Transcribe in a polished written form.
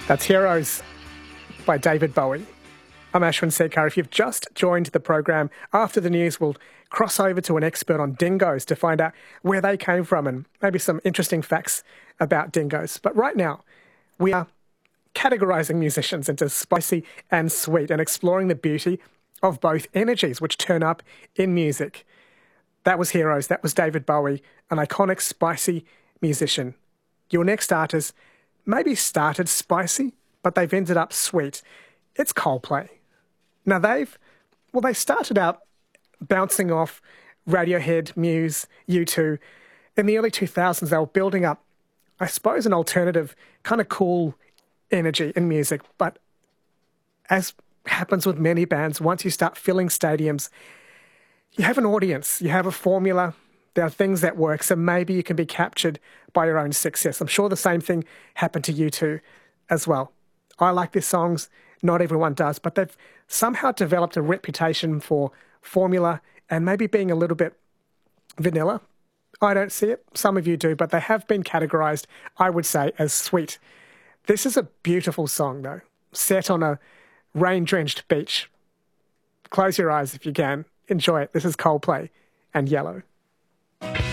That's Heroes by David Bowie. I'm Ashwin Sekar. If you've just joined the program, after the news, we'll cross over to an expert on dingoes to find out where they came from and maybe some interesting facts about dingoes. But right now, we are categorising musicians into spicy and sweet and exploring the beauty of both energies which turn up in music. That was Heroes. That was David Bowie, an iconic spicy musician. Your next artist maybe started spicy, but they've ended up sweet. It's Coldplay. Now they started out bouncing off Radiohead, Muse, U2. In the early 2000s, they were building up, I suppose, an alternative, kind of cool energy in music. But as happens with many bands, once you start filling stadiums, you have an audience, you have a formula, there are things that work, so maybe you can be captured by your own success. I'm sure the same thing happened to U2 as well. I like their songs, not everyone does, but they've somehow developed a reputation for formula and maybe being a little bit vanilla. I don't see it, some of you do, but they have been categorised, I would say, as sweet. This is a beautiful song, though, set on a rain-drenched beach. Close your eyes if you can. Enjoy it. This is Coldplay and Yellow.